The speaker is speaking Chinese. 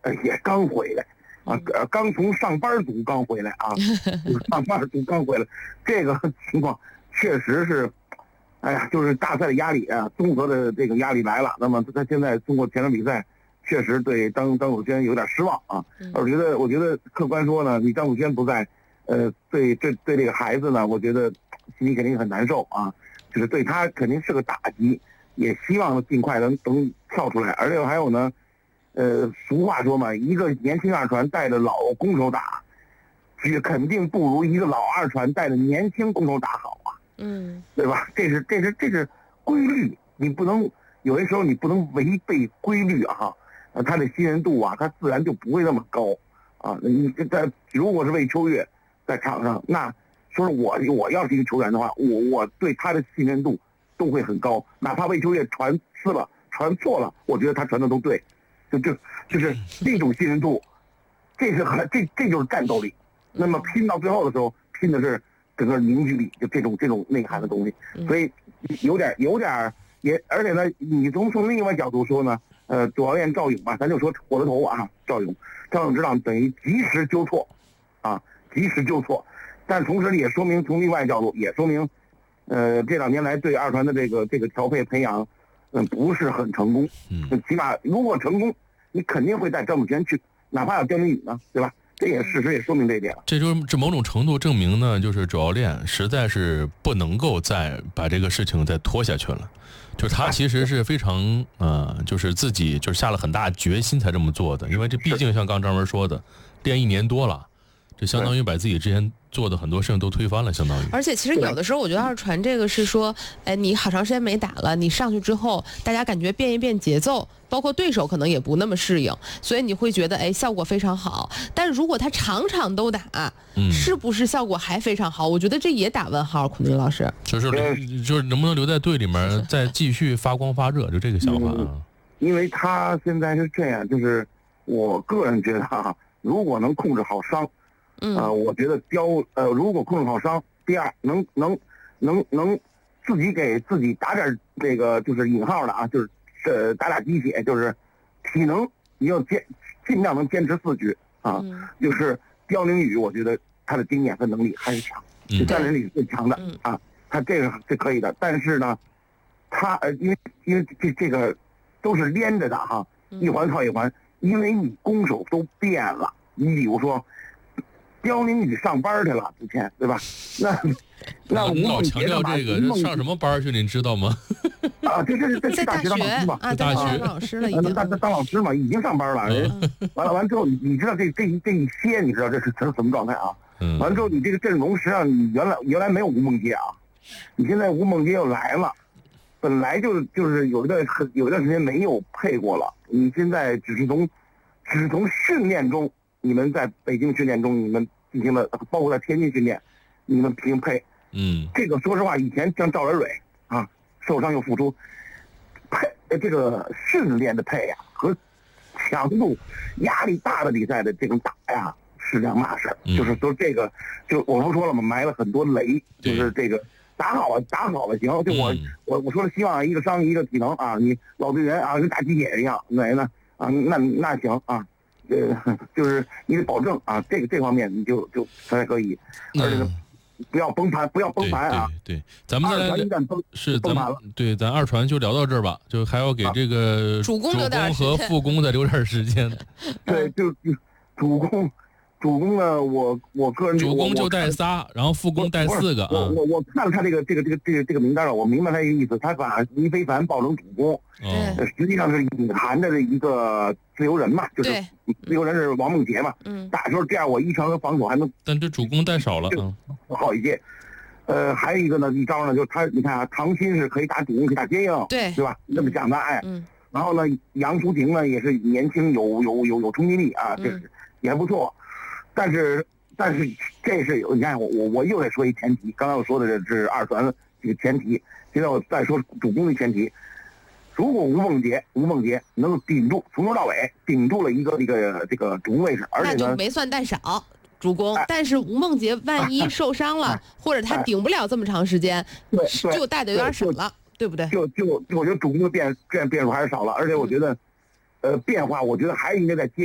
也刚回来啊，刚从上班族刚回来啊，上班族刚回来，这个情况确实是，哎呀，就是大赛的压力啊，综合的这个压力来了。那么他现在通过前场比赛，确实对张祖轩有点失望啊。我觉得客观说呢，你张祖轩不在，对这个孩子呢，我觉得心里肯定很难受啊，就是对他肯定是个打击，也希望尽快能跳出来。而且还有呢，俗话说嘛，一个年轻二传带着老攻手打，肯定不如一个老二传带着年轻攻手打好啊。对吧？这是规律，你不能有些时候你不能违背规律啊。他的信任度啊，他自然就不会那么高啊。你如果是魏秋月在场上，那说我要是一个球员的话，我对他的信任度都会很高，哪怕魏秋月传错了，我觉得他传的都对，就是这种信任度，这就是战斗力。那么拼到最后的时候，拼的是整个凝聚力，就这种内涵的东西。所以有点也，而且呢，你从另外角度说呢，主教练赵勇吧，咱就说火车头啊，赵勇指导等于及时纠错，啊，及时纠错，但同时也说明从另外角度也说明，这2年来对二传的这个调配培养，不是很成功。起码如果成功，你肯定会带张祖轩去，哪怕有刁明宇呢，对吧？这事实也说明这一点了。 这某种程度证明呢，就是主教练实在是不能够再把这个事情再拖下去了。就是他其实是非常就是自己就是下了很大决心才这么做的，因为这毕竟像刚张文说的，练1年多了，这相当于把自己之前做的很多事情都推翻了，相当于。 而且其实有的时候我觉得二传这个是说，你好长时间没打了，你上去之后，大家感觉变一变节奏，包括对手可能也不那么适应，所以你会觉得效果非常好。但如果他场场都打，是不是效果还非常好？我觉得这也打问号，孔明老师。 就是能不能留在队里面再继续发光发热，就这个想法啊。 因为他现在是这样，就是我个人觉得如果能控制好伤。我觉得如果控制好伤，第二能自己给自己打点这个就是引号的啊，就是打鸡血，就是体能你要尽量能坚持4局啊。就是刁明宇，我觉得他的经验和能力还是强，战略力是最强的啊，他这个是可以的。但是呢，他因为这个都是连着的哈，一环套一环，因为你攻守都变了。你比如说。刁明宇上班去了，之前对吧？那你老强调这个，上什么班去？您知道吗？ 这是大学当老师嘛？ 大学老师了，已经当老师嘛，已经上班了。完之后，你知道这一些，你知道这是什么状态啊？完之后，你这个阵容实际上你原来没有吴梦洁啊，你现在吴梦洁又来了，本来就是有一段时间没有配过了，你现在只是从训练中。你们在北京训练中，你们进行了，包括在天津训练，你们匹配，这个说实话，以前像赵仁蕊啊，受伤又复出，这个训练的配呀和强度、压力大的比赛的这种打呀是两码事。就是说这个，就我不说了嘛，埋了很多雷，就是这个打好了行。就我说了，希望一个伤一个体能啊，你老队员啊跟打鸡血一样，那行啊。就是你得保证啊，这方面你就才可以，而且不要崩盘啊！ 对，咱们再来咱二传就聊到这儿吧，就还要给这个主攻和副攻再留点时间。 对，就主攻呢，我个人主攻就带仨，然后副攻带4个啊。 我看了他这个名单了，我明白他这个意思，他把倪非凡报成主攻，实际上是隐含着的一个自由人嘛，就是自由人是王梦洁嘛，打的时候这样我1传和防守还能， 但这主攻带少了好一些。还有一个呢，一招呢，就是他你看啊，唐鑫是可以打主攻，可以打接应，对吧？那么讲的然后呢，杨淑婷呢也是年轻有冲击力啊，这是也还不错。但是这是有，你看我又得说一前提，刚才我说的是二传这个前提，现在我再说主攻的前提。如果吴梦洁能顶住，从头到尾顶住了一个这个主攻位置，而且呢， 那就没算带少主攻。但是吴梦洁万一受伤了，或者他顶不了这么长时间，就带的有点少了，对不对？ 就我觉得主攻的变数还是少了，而且我觉得，变化我觉得还应该在接。